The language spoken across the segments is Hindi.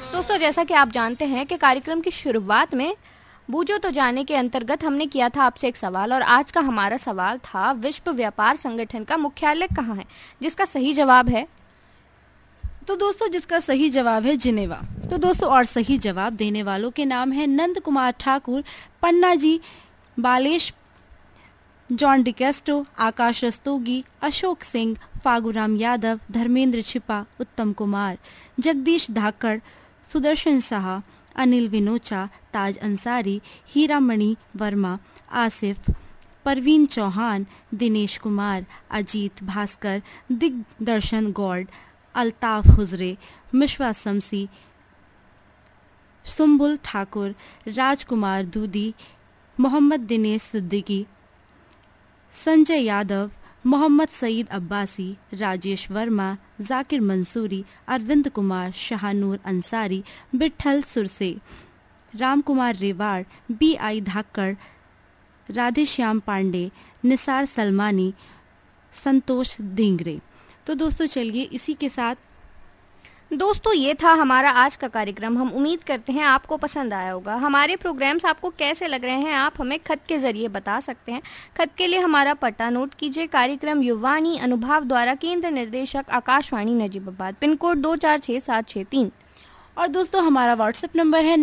दोस्तों, जैसा कि आप जानते हैं कि कार्यक्रम की शुरुआत में बूझो तो जाने के अंतर्गत हमने किया था आपसे एक सवाल, और आज का हमारा सवाल था विश्व व्यापार संगठन का मुख्यालय कहाँ है, जिसका सही जवाब है तो दोस्तों जिसका सही जवाब है जिनेवा। तो दोस्तों और सही जवाब देने वालों के नाम है नंद कुमार ठाकुर, पन्ना जी, बालेश, जॉन डिकेस्टो, आकाश रस्तोगी, अशोक सिंह, फागुराम यादव, धर्मेंद्र छिपा, उत्तम कुमार, जगदीश धाकड़, सुदर्शन साहा, अनिल विनोचा, ताज अंसारी, हीरामणि वर्मा, आसिफ, परवीन चौहान, दिनेश कुमार, अजीत भास्कर, दिग्दर्शन गौड़, अल्ताफ हुजरे, मिश्वा शमसी, सुम्बुल ठाकुर, राजकुमार दूधी, मोहम्मद दिनेश सिद्दीकी, संजय यादव, मोहम्मद सईद अब्बासी, राजेश वर्मा, जाकिर मंसूरी, अरविंद कुमार, शाहनूर अंसारी, बिट्ठल सुरसे, राम कुमार रेवाड़, बी आई धाकड़, राधेश्याम पांडे, निसार सलमानी, संतोष धिंगरे। तो दोस्तों चलिए इसी के साथ दोस्तों ये था हमारा आज का कार्यक्रम। हम उम्मीद करते हैं आपको पसंद आया होगा। हमारे प्रोग्राम्स आपको कैसे लग रहे हैं आप हमें खत के जरिए बता सकते हैं। खत के लिए हमारा पता नोट कीजिए। कार्यक्रम युवानी अनुभाव द्वारा, केंद्र निर्देशक आकाशवाणी नजीबाबाद, पिन कोड 246763। और दोस्तों हमारा व्हाट्सएप नंबर है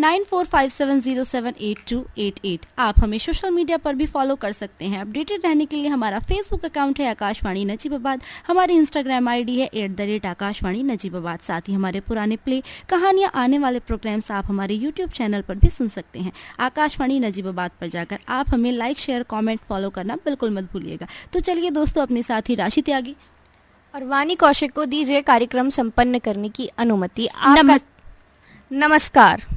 9457078288। आप हमें सोशल मीडिया पर भी फॉलो कर सकते हैं। अपडेटेड रहने के लिए हमारा फेसबुक अकाउंट है आकाशवाणी नजीबाबाद, हमारी इंस्टाग्राम आईडी है @आकाशवाणी नजीबाबाद। साथ ही हमारे पुराने प्ले, कहानियां, आने वाले प्रोग्राम्स आप हमारे यूट्यूब चैनल पर भी सुन सकते हैं। आकाशवाणी नजीबाबाद पर जाकर आप हमें लाइक, शेयर, कॉमेंट, फॉलो करना बिल्कुल मत भूलिएगा। तो चलिए दोस्तों, अपने साथी राशि त्यागी और वानी कौशिक को दीजिए कार्यक्रम संपन्न करने की अनुमति। नमस्कार।